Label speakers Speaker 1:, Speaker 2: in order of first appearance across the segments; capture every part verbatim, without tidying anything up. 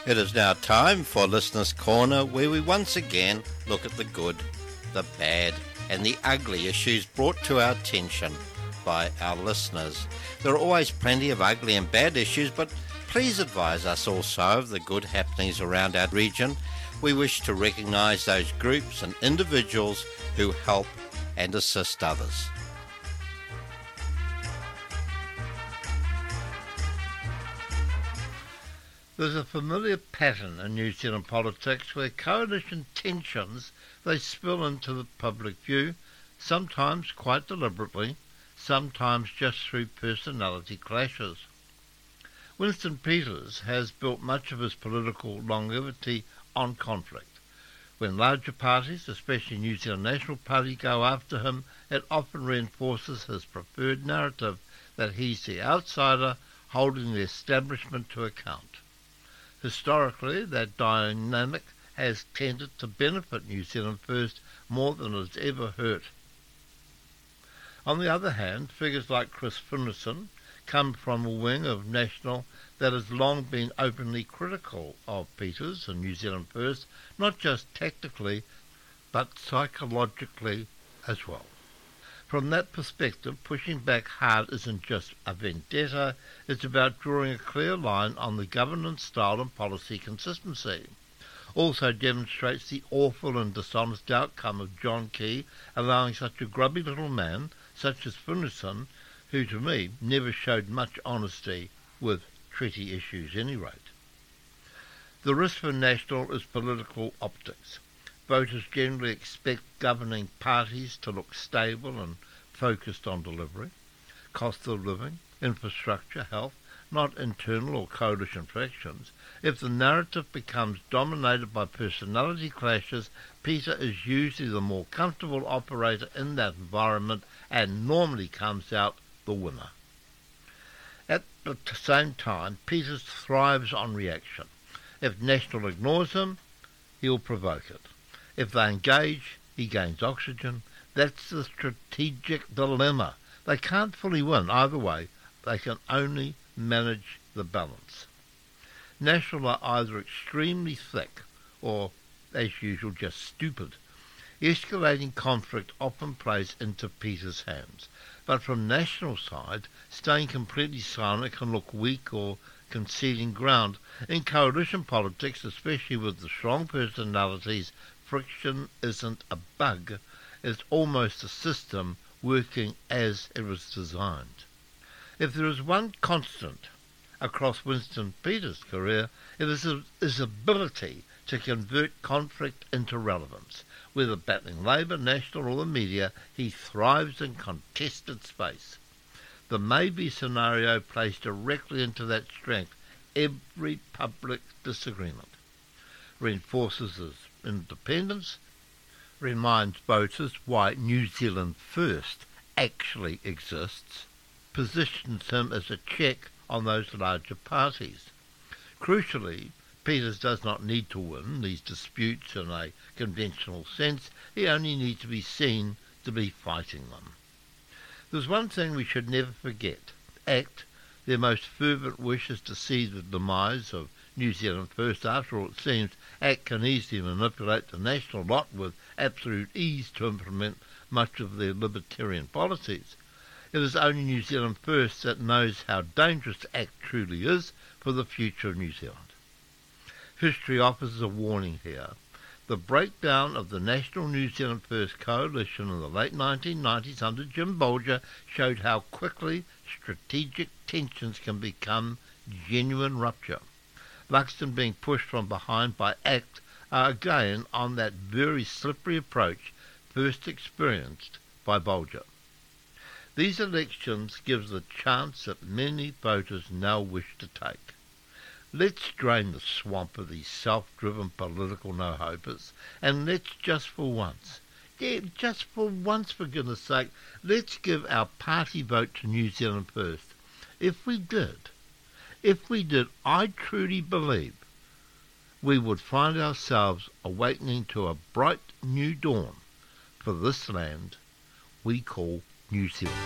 Speaker 1: It is now time for Listener's Corner, where we once again look at the good, the bad, and the ugly issues brought to our attention by our listeners. There are always plenty of ugly and bad issues, but please advise us also of the good happenings around our region. We wish to recognise those groups and individuals who help and assist others. There's a familiar pattern in New Zealand politics where coalition tensions, they spill into the public view, sometimes quite deliberately, sometimes just through personality clashes. Winston Peters has built much of his political longevity on conflict. When larger parties, especially New Zealand National Party, go after him, it often reinforces his preferred narrative that he's the outsider holding the establishment to account. Historically, that dynamic has tended to benefit New Zealand First more than it has ever hurt. On the other hand, figures like Chris Finlayson come from a wing of National that has long been openly critical of Peters and New Zealand First, not just tactically, but psychologically as well. From that perspective, pushing back hard isn't just a vendetta, it's about drawing a clear line on the governance style and policy consistency. Also demonstrates the awful and dishonest outcome of John Key allowing such a grubby little man, such as Finlayson, who to me never showed much honesty with treaty issues any rate. The risk for National is political optics. Voters generally expect governing parties to look stable and focused on delivery, cost of living, infrastructure, health, not internal or coalition fractions. If the narrative becomes dominated by personality clashes, Peter is usually the more comfortable operator in that environment and normally comes out the winner. At the same time, Peters thrives on reaction. If National ignores him, he'll provoke it. If they engage, he gains oxygen. That's the strategic dilemma. They can't fully win either way. They can only manage the balance. National are either extremely thick or, as usual, just stupid. Escalating conflict often plays into Peter's hands. But from National side, staying completely silent can look weak or conceding ground. In coalition politics, especially with the strong personalities, friction isn't a bug, it's almost a system working as it was designed. If there is one constant across Winston Peters' career, it is his ability to convert conflict into relevance. Whether battling Labour, National or the media, he thrives in contested space. The maybe scenario plays directly into that strength. Every public disagreement reinforces his independence, reminds voters why New Zealand First actually exists, positions him as a check on those larger parties. Crucially, Peters does not need to win these disputes in a conventional sense. He only needs to be seen to be fighting them. There's one thing we should never forget. ACT, their most fervent wish is to see the demise of New Zealand First. After all, it seems ACT can easily manipulate the National lot with absolute ease to implement much of their libertarian policies. It is only New Zealand First that knows how dangerous ACT truly is for the future of New Zealand. History offers a warning here. The breakdown of the National New Zealand First coalition in the late nineteen nineties under Jim Bolger showed how quickly strategic tensions can become genuine rupture. Luxton being pushed from behind by ACT are again on that very slippery approach first experienced by Bolger. These elections give the chance that many voters now wish to take. Let's drain the swamp of these self-driven political no-hopers, and let's just for once, yeah, just for once for goodness sake, let's give our party vote to New Zealand First. If we did, if we did, I truly believe we would find ourselves awakening to a bright new dawn for this land we call New Zealand.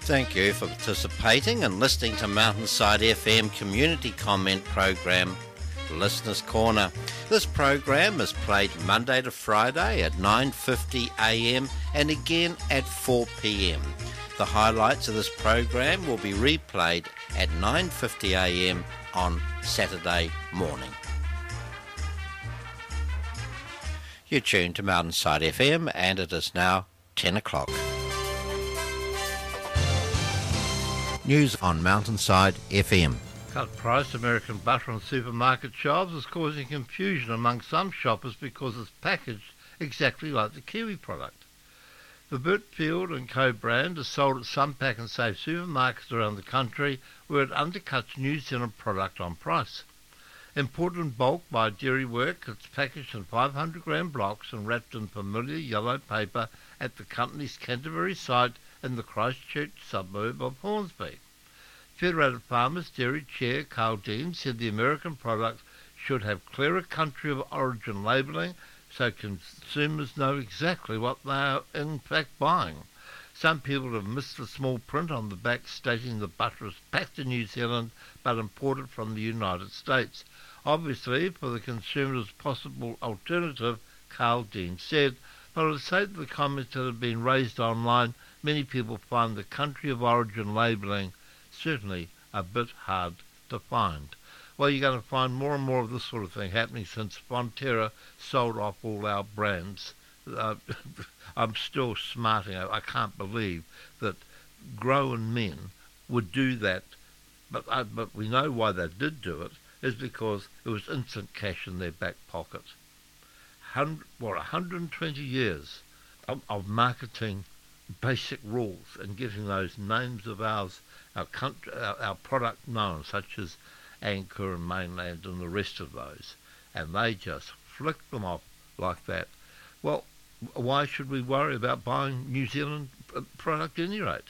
Speaker 2: Thank you for participating and listening to Mountainside F M community comment program, Listeners Corner. This program is played Monday to Friday at nine fifty a m and again at four p m. The highlights of this program will be replayed at nine fifty a m on Saturday morning. You're tuned to Mountainside F M and it is now ten o'clock. News on Mountainside F M.
Speaker 1: Cut price American butter on supermarket shelves is causing confusion among some shoppers because it's packaged exactly like the Kiwi product. The Burtfield and Co brand is sold at some Pack and Save supermarkets around the country where it undercuts New Zealand product on price. Imported in bulk by Dairy Work, it's packaged in five hundred gram blocks and wrapped in familiar yellow paper at the company's Canterbury site in the Christchurch suburb of Hornsby. Federated Farmers Dairy Chair Carl Dean said the American product should have clearer country of origin labelling so consumers know exactly what they are in fact buying. Some people have missed the small print on the back stating the butter is packed in New Zealand but imported from the United States. Obviously, for the consumer's possible alternative, Carl Dean said, but I would say that the comments that have been raised online, many people find the country of origin labelling certainly a bit hard to find. Well, you're going to find more and more of this sort of thing happening since Fonterra sold off all our brands. Uh, I'm still smarting. I can't believe that grown men would do that, but I, but we know why they did do it, is because it was instant cash in their back pocket. one hundred, what, one hundred twenty years of, of marketing basic rules and getting those names of ours, our, country, our, our product known, such as Anchor and Mainland and the rest of those, and they just flick them off like that. Well, why should we worry about buying New Zealand product at any rate?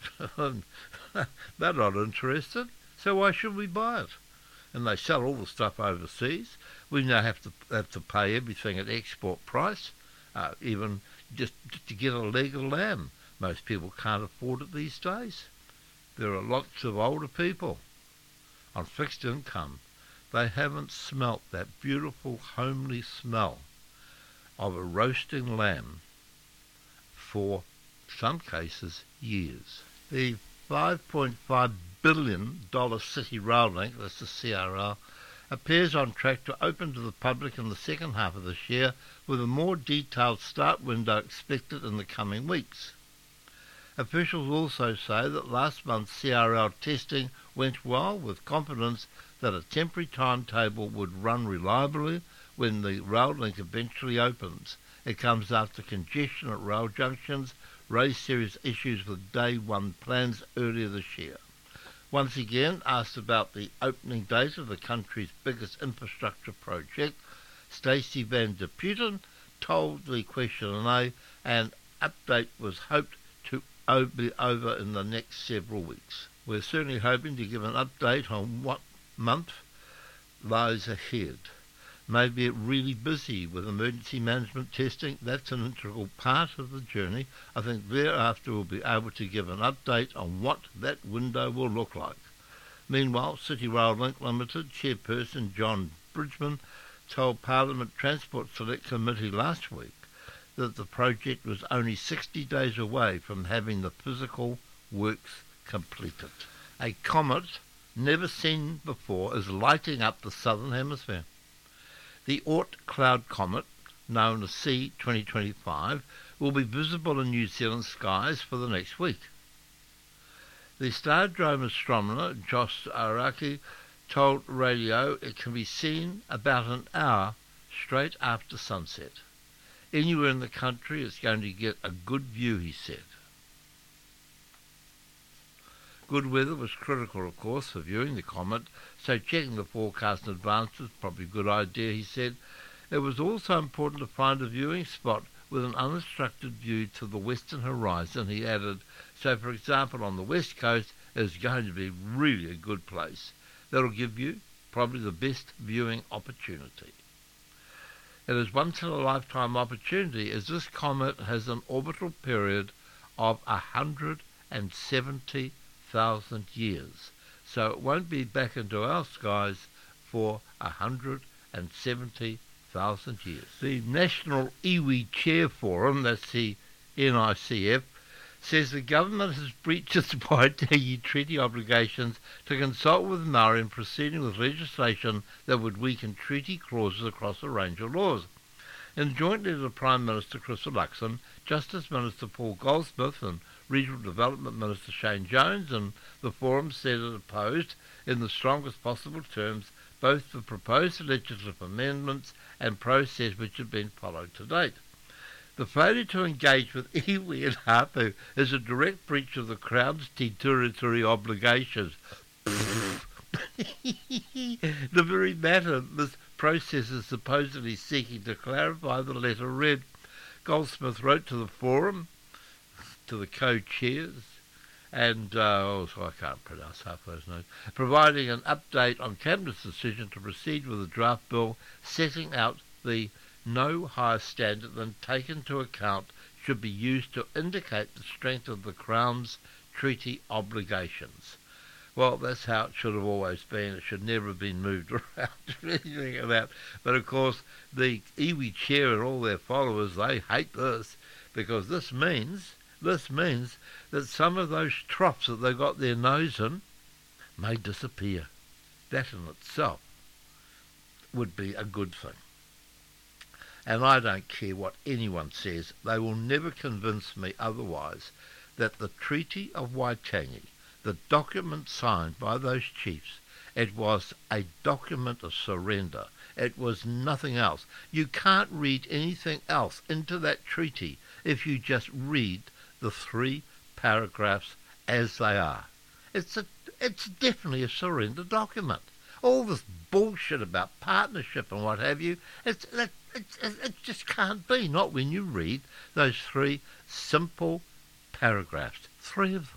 Speaker 1: They're not interested, so why should we buy it? And they sell all the stuff overseas. We now have to have to pay everything at export price, uh, even just to get a leg of lamb. Most people can't afford it these days. There are lots of older people on fixed income. They haven't smelt that beautiful homely smell of a roasting lamb for some cases years. The five point five billion dollars City Rail Link, that's the C R L, appears on track to open to the public in the second half of this year, with a more detailed start window expected in the coming weeks. Officials also say that last month's C R L testing went well, with confidence that a temporary timetable would run reliably when the rail link eventually opens. It comes after congestion at rail junctions raised serious issues with day one plans earlier this year. Once again, asked about the opening date of the country's biggest infrastructure project, Stacey van der Putten told the Question and A an update was hoped to be over in the next several weeks. We're certainly hoping to give an update on what month lies ahead. Maybe it's really busy with emergency management testing. That's an integral part of the journey. I think thereafter we'll be able to give an update on what that window will look like. Meanwhile, City Rail Link Limited chairperson John Bridgman told Parliament Transport Select Committee last week that the project was only sixty days away from having the physical works completed. A comet never seen before is lighting up the southern hemisphere. The Oort cloud comet, known as C twenty twenty-five, will be visible in New Zealand skies for the next week. The Stardome astronomer Josh Araki told radio it can be seen about an hour straight after sunset. Anywhere in the country it's going to get a good view, he said. Good weather was critical, of course, for viewing the comet, so checking the forecast in advance was probably a good idea, he said. It was also important to find a viewing spot with an unobstructed view to the western horizon, he added. So, for example, on the west coast is going to be really a good place. That'll give you probably the best viewing opportunity. It is once-in-a-lifetime opportunity as this comet has an orbital period of one hundred seventy thousand years. So it won't be back into our skies for one hundred seventy thousand years. The National Iwi Chair Forum, that's the N I C F, says the government has breached its Waitangi Treaty obligations to consult with Maori in proceeding with legislation that would weaken treaty clauses across a range of laws. In a joint letter to Prime Minister Chris Luxon, Justice Minister Paul Goldsmith and Regional Development Minister Shane Jones and the Forum said it opposed, in the strongest possible terms, both the proposed legislative amendments and process which had been followed to date. The failure to engage with iwi and hapu is a direct breach of the Crown's territory obligations. The very matter this process is supposedly seeking to clarify, the letter read. Goldsmith wrote to the Forum, to the co-chairs, and uh, also I can't pronounce half those names, providing an update on Cabinet's decision to proceed with a draft bill setting out the no higher standard than taken into account should be used to indicate the strength of the Crown's treaty obligations. Well, that's how it should have always been. It should never have been moved around or anything like that. But of course, the iwi chair and all their followers, they hate this, because this means this means that some of those troughs that they got their nose in may disappear. That in itself would be a good thing. And I don't care what anyone says, they will never convince me otherwise that the Treaty of Waitangi, the document signed by those chiefs, it was a document of surrender. It was nothing else. You can't read anything else into that treaty if you just read the three paragraphs as they are. It's a, it's definitely a surrender document. All this bullshit about partnership and what have you, it's, it, it, it just can't be, not when you read those three simple paragraphs, three of them.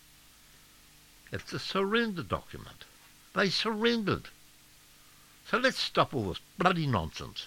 Speaker 1: It's a surrender document. They surrendered. So let's stop all this bloody nonsense.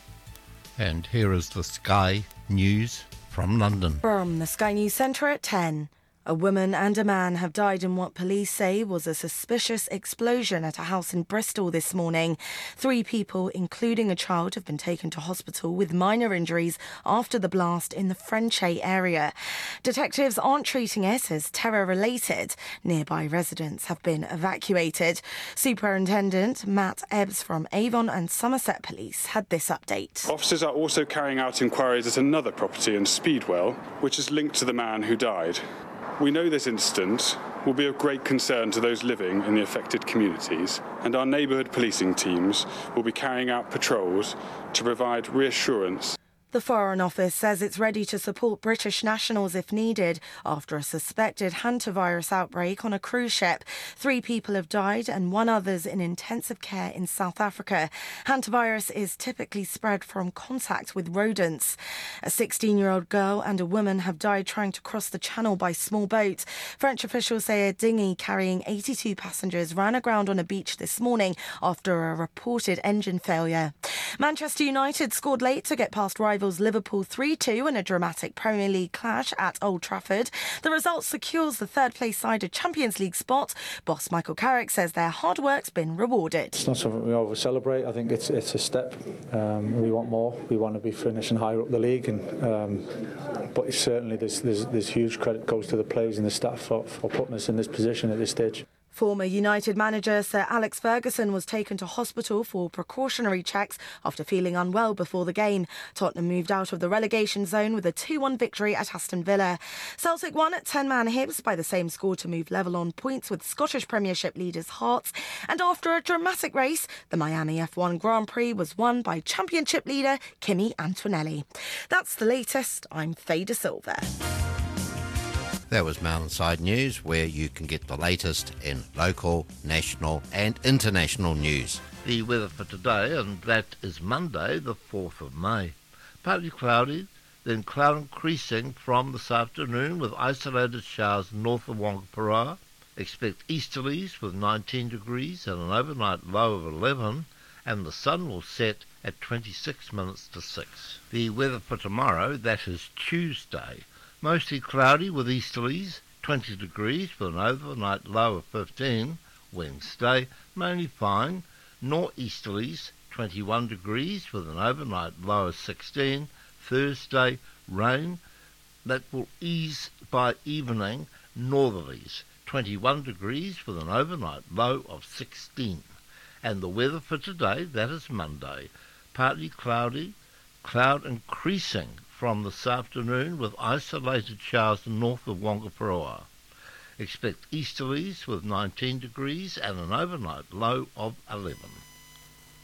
Speaker 1: And here is the Sky News from London.
Speaker 3: From the Sky News Centre at ten. A woman and a man have died in what police say was a suspicious explosion at a house in Bristol this morning. Three people, including a child, have been taken to hospital with minor injuries after the blast in the Frenchay area. Detectives aren't treating it as terror-related. Nearby residents have been evacuated. Superintendent Matt Ebbs from Avon and Somerset Police had this update.
Speaker 4: Officers are also carrying out inquiries at another property in Speedwell, which is linked to the man who died. We know this incident will be of great concern to those living in the affected communities, and our neighbourhood policing teams will be carrying out patrols to provide reassurance.
Speaker 3: The Foreign Office says it's ready to support British nationals if needed after a suspected hantavirus outbreak on a cruise ship. Three people have died and one other's in intensive care in South Africa. Hantavirus is typically spread from contact with rodents. A sixteen-year-old girl and a woman have died trying to cross the channel by small boat. French officials say a dinghy carrying eighty-two passengers ran aground on a beach this morning after a reported engine failure. Manchester United scored late to get past rivals Liverpool three two in a dramatic Premier League clash at Old Trafford. The result secures the third-place side a Champions League spot. Boss Michael Carrick says their hard work's been rewarded.
Speaker 5: It's not something we over-celebrate. I think it's it's a step. Um, we want more. We want to be finishing higher up the league, and um, but certainly there's, there's, there's huge credit goes to the players and the staff for, for putting us in this position at this stage.
Speaker 3: Former United manager Sir Alex Ferguson was taken to hospital for precautionary checks after feeling unwell before the game. Tottenham moved out of the relegation zone with a two one victory at Aston Villa. Celtic won at ten-man Hibs by the same score to move level on points with Scottish Premiership leaders Hearts. And after a dramatic race, the Miami F one Grand Prix was won by Championship leader Kimi Antonelli. That's the latest. I'm Faye De Silva.
Speaker 2: That was Mountainside News, where you can get the latest in local, national and international news.
Speaker 1: The weather for today, and that is Monday, the fourth of May. Partly cloudy, then cloud increasing from this afternoon with isolated showers north of Wangaparaoa. Expect easterlies with nineteen degrees and an overnight low of eleven, and the sun will set at twenty-six minutes to six. The weather for tomorrow, that is Tuesday. Mostly cloudy with easterlies, twenty degrees with an overnight low of fifteen. Wednesday, mainly fine. Northeasterlies, twenty-one degrees with an overnight low of sixteen. Thursday, rain. That will ease by evening. Northerlies, twenty-one degrees with an overnight low of sixteen. And the weather for today, that is Monday, partly cloudy, cloud increasing from this afternoon with isolated showers north of Wongaparoa. Expect easterlies with nineteen degrees and an overnight low of eleven.